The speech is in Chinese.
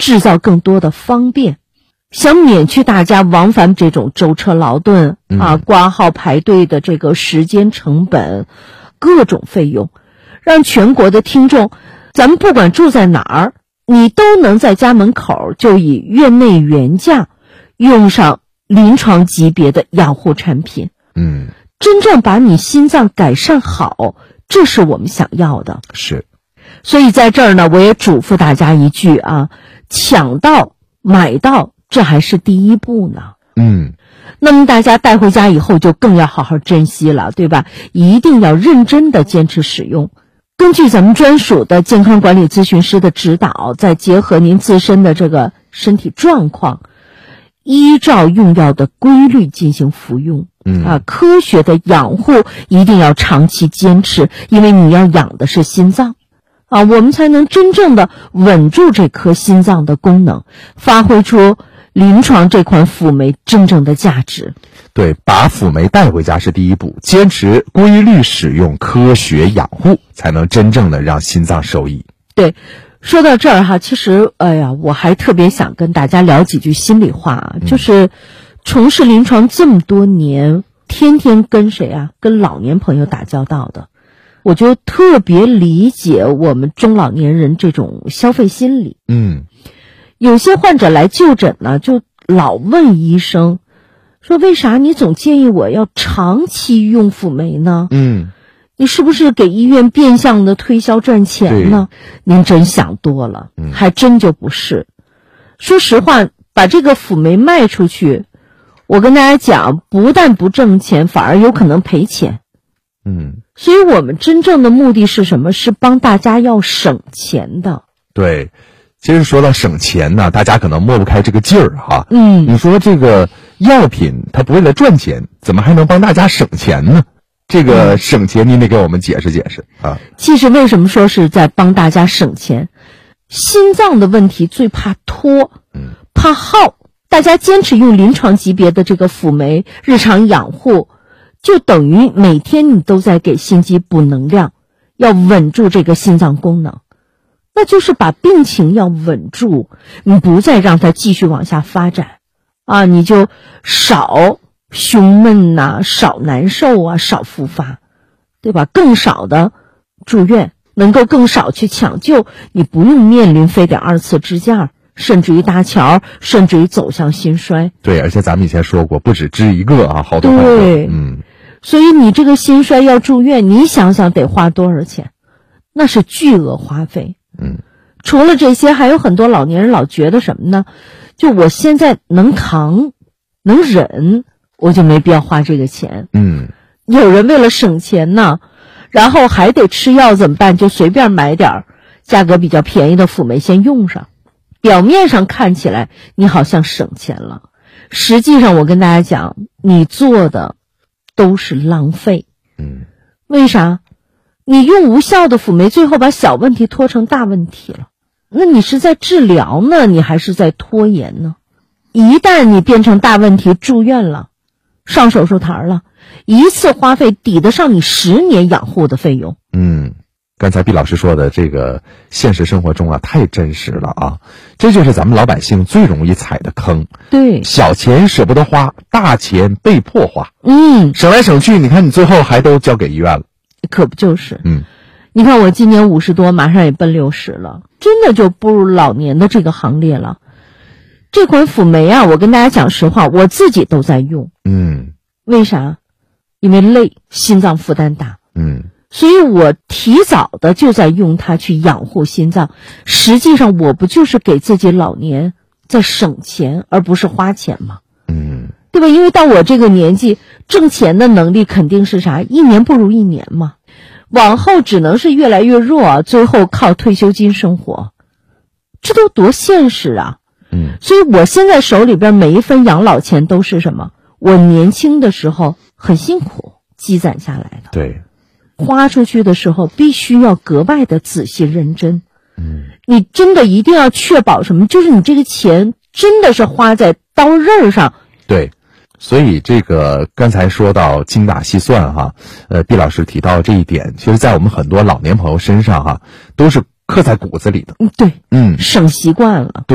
制造更多的方便，想免去大家往返这种舟车劳顿挂号排队的这个时间成本，各种费用，让全国的听众，咱们不管住在哪儿，你都能在家门口就以院内原价用上临床级别的养护产品。真正把你心脏改善好，这是我们想要的。 是。 所以在这儿呢，我也嘱咐大家一句抢到买到，这还是第一步呢。那么大家带回家以后就更要好好珍惜了，对吧？一定要认真的坚持使用，根据咱们专属的健康管理咨询师的指导，再结合您自身的这个身体状况，依照用药的规律进行服用。科学的养护一定要长期坚持，因为你要养的是心脏我们才能真正的稳住这颗心脏的功能，发挥出临床这款辅酶真正的价值。 对，把辅酶带回家是第一步，坚持规律使用，科学养护，才能真正的让心脏受益。 对，说到这儿其实我还特别想跟大家聊几句心里话就是从事临床这么多年，天天跟谁跟老年朋友打交道的，我就特别理解我们中老年人这种消费心理。有些患者来就诊呢，就老问医生说，为啥你总建议我要长期用辅酶呢？你是不是给医院变相的推销赚钱呢？您真想多了，还真就不是。说实话，把这个辅酶卖出去，我跟大家讲，不但不挣钱，反而有可能赔钱。所以我们真正的目的是什么？是帮大家要省钱的。 对，其实说到省钱呢，大家可能抹不开这个劲儿你说这个药品它不为了赚钱，怎么还能帮大家省钱呢？这个省钱您得给我们解释解释其实为什么说是在帮大家省钱？心脏的问题最怕拖，怕耗。大家坚持用临床级别的这个辅酶日常养护，就等于每天你都在给心肌补能量，要稳住这个心脏功能。那就是把病情要稳住，你不再让它继续往下发展你就少胸闷少难受少复发，对吧？更少的住院，能够更少去抢救，你不用面临非得2次支架，甚至于搭桥，甚至于走向心衰。 对，而且咱们以前说过，不止支一个好多患者。 对，所以你这个心衰要住院，你想想得花多少钱？那是巨额花费。除了这些，还有很多老年人老觉得什么呢？就我现在能扛能忍，我就没必要花这个钱。有人为了省钱呢，然后还得吃药怎么办？就随便买点价格比较便宜的辅酶先用上，表面上看起来你好像省钱了，实际上我跟大家讲，你做的都是浪费。为啥？你用无效的辅酶，最后把小问题拖成大问题了。那你是在治疗呢，你还是在拖延呢？一旦你变成大问题，住院了，上手术台了，一次花费抵得上你10年养护的费用。 刚才毕老师说的这个现实生活中太真实了这就是咱们老百姓最容易踩的坑。 对， 小钱舍不得花，大钱被迫花。省来省去，你看你最后还都交给医院了。 可不就是。你看我今年50多，马上也奔60了，真的就步入老年的这个行列了。这款辅酶我跟大家讲实话，我自己都在用。为啥？因为累，心脏负担大。所以我提早的就在用它去养护心脏。实际上我不就是给自己老年在省钱，而不是花钱吗？对吧？因为到我这个年纪，挣钱的能力肯定是啥？一年不如一年嘛。往后只能是越来越弱，最后靠退休金生活，这都多现实所以我现在手里边每一分养老钱都是什么？我年轻的时候很辛苦积攒下来的。 对， 花出去的时候必须要格外的仔细认真。你真的一定要确保什么？就是你这个钱真的是花在刀刃上。 对，所以这个刚才说到精打细算毕老师提到这一点，其实在我们很多老年朋友身上都是刻在骨子里的。 对，省习惯了。